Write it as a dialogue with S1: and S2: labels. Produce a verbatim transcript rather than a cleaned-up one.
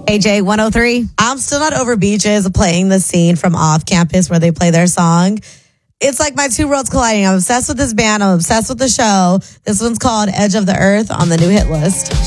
S1: A J one oh three.
S2: I'm still not over Beaches playing the scene from Off Campus where they play their song. It's like my two worlds colliding. I'm obsessed with this band. I'm obsessed with the show. This one's called Edge of the Earth on the new hit list.